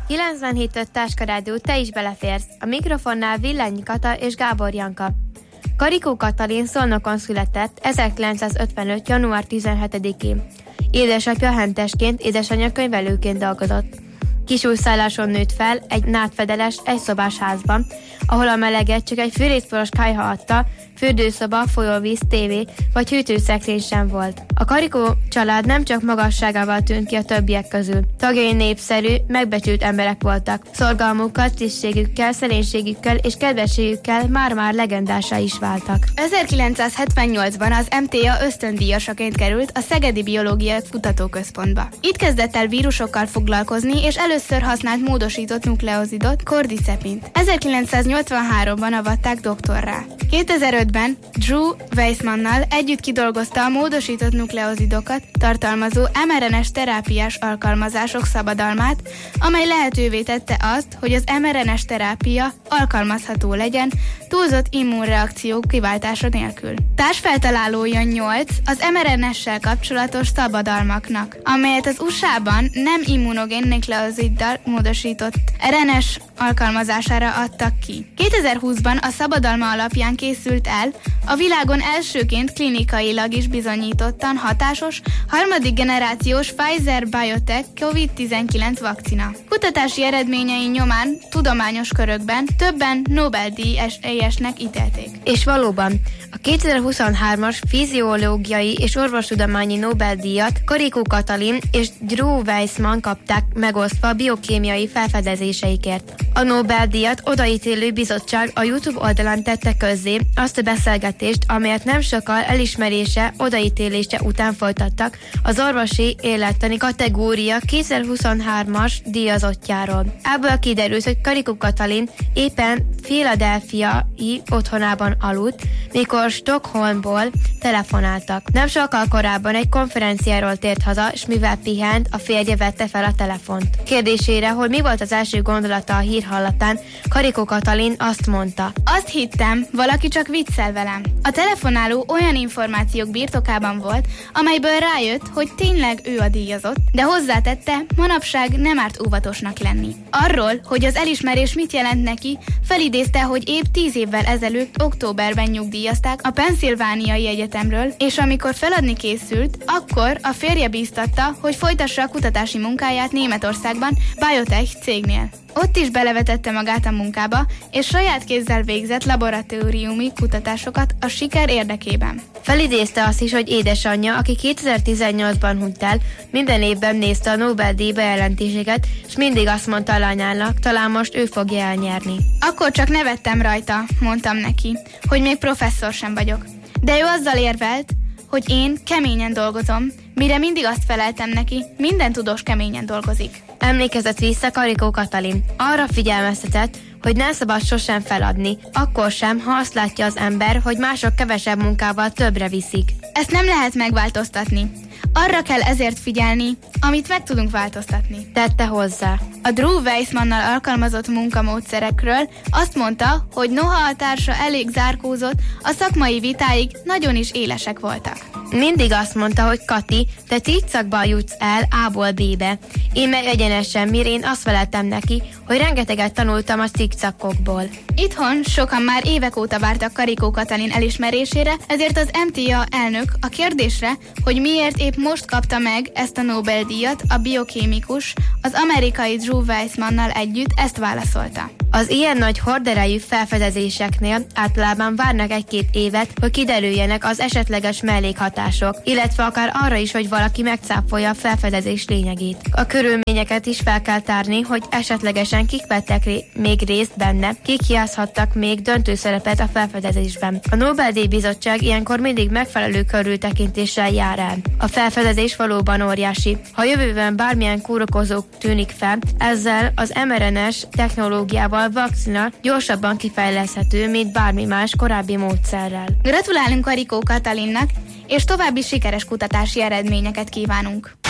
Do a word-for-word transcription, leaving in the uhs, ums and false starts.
kilencvenhét öt Táskarádió, te is beleférsz. A mikrofonnál Villányi Kata és Gábor Janka. Karikó Katalin Szolnokon született ezerkilencszázötvenöt. január tizenhetedikén. Édesapja hentesként, édesanyja könyvelőként dolgozott. Kisújszálláson nőtt fel egy nádfedeles, egyszobás házban, ahol a meleget csak egy fűrészporos kályha adta, fürdőszoba, folyóvíz, tévé vagy hűtőszekrény sem volt. A Karikó család nem csak magasságával tűnt ki a többiek közül. Tagjai népszerű, megbecsült emberek voltak. Szorgalmukkal, tisztségükkel, szerénységükkel és kedvességükkel már-már legendásá is váltak. ezerkilencszázhetvennyolcban az em té á ösztöndíjasaként került a Szegedi Biológiai Kutatóközpontba. Itt kezdett el vírusokkal foglalkozni, és először használt módosított nukleozidot, kordicepint. ezerkilencszáznyolcvanháromban avatták doktorrá. kétezer-ötben Drew Weissmannal együtt kidolgozta a módosított nukleozidokat tartalmazó em er en es terápiás alkalmazások szabadalmát, amely lehetővé tette azt, hogy az em er en es terápia alkalmazható legyen túlzott immunreakció kiváltása nélkül. Társfeltalálója nyolc az em er en essel kapcsolatos szabadalmaknak, amelyet az u es á-ban nem immunogén nukleoziddal módosított er en es alkalmazására adtak ki. kétezer-húszban a szabadalma alapján készült el a világon elsőként klinikailag is bizonyítottan hatásos harmadik generációs Pfizer-BioNTech kovid tizenkilenc vakcina. Kutatási eredményei nyomán tudományos körökben többen Nobel-díjesnek ítélték. És valóban, a kétezer-huszonhármas fiziológiai és orvostudományi Nobel-díjat Karikó Katalin és Drew Weissmann kapták megosztva biokémiai felfedezéseikért. A Nobel-díjat odaítélő bizottság a YouTube oldalán tette közzé azt a beszélgetést, amelyet nem sokkal elismerése, odaítélése után folytattak az orvosi élettani kategória kétezer-huszonhármas díjazottjáról. Ebből kiderült, hogy Karikó Katalin éppen Philadelphiai otthonában aludt, mikor Stockholmból telefonáltak. Nem sokkal korábban egy konferenciáról tért haza, és mivel pihent, a férje vette fel a telefont. Kérdésére, hogy mi volt az első gondolata a hír hallatán, Karikó Katalin azt mondta: Azt hittem, valaki csak viccel velem. A telefonáló olyan információk birtokában volt, amelyből rájött, hogy tényleg ő a díjazott, de hozzátette, manapság nem árt óvatosnak lenni. Arról, hogy az elismerés mit jelent neki, felidézte, hogy épp tíz évvel ezelőtt októberben nyugdíjazták a Pennsylvániai Egyetemről, és amikor feladni készült, akkor a férje bíztatta, hogy folytassa a kutatási munkáját Németországban, Biotech cégnél. Ott is belevetette magát a munkába, és saját kézzel végzett laboratóriumi kutatásokat a siker érdekében. Felidézte azt is, hogy édesanyja, aki kétezer-tizennyolcban hunyt el, minden évben nézte a Nobel-díj bejelentéseket, és mindig azt mondta a lányának, talán most ő fogja elnyerni. Akkor csak nevettem rajta, mondtam neki, hogy még professzor sem vagyok. De ő azzal érvelt, hogy én keményen dolgozom, mire mindig azt feleltem neki, minden tudós keményen dolgozik. Emlékezett vissza Karikó Katalin. Arra figyelmeztetett, hogy nem szabad sosem feladni, akkor sem, ha azt látja az ember, hogy mások kevesebb munkával többre viszik. Ezt nem lehet megváltoztatni. Arra kell ezért figyelni, amit meg tudunk változtatni. Tette hozzá. A Drew Weissmannal alkalmazott munkamódszerekről azt mondta, hogy noha a társa elég zárkózott, a szakmai vitáig nagyon is élesek voltak. Mindig azt mondta, hogy Kati, te cikcakban jutsz el A-ból B-be. Én meg egyenesen, mire én azt feleltem neki, hogy rengeteget tanultam a cikcakokból. Itthon sokan már évek óta vártak Karikó Katalin elismerésére, ezért az em té á elnök a kérdésre, hogy miért épp most kapta meg ezt a Nobel-díjat a biokémikus, az amerikai Drew Weissmannal együtt ezt válaszolta. Az ilyen nagy horderejű felfedezéseknél általában várnak egy-két évet, hogy kiderüljenek az esetleges mellékhatások, illetve akár arra is, hogy valaki megcáfolja a felfedezés lényegét. A körülményeket is fel kell tárni, hogy esetlegesen kik vettek ré- még részt benne, kik játszhattak még döntő szerepet a felfedezésben. A Nobel-díj bizottság ilyenkor mindig megfelelő körültekintéssel jár el. A felfedezés valóban óriási. Ha jövőben bármilyen kórokozó tűnik fel, ezzel az em er en es technológiával a vakcina gyorsabban kifejleszthető, mint bármi más korábbi módszerrel. Gratulálunk Karikó Katalinnak, és további sikeres kutatási eredményeket kívánunk!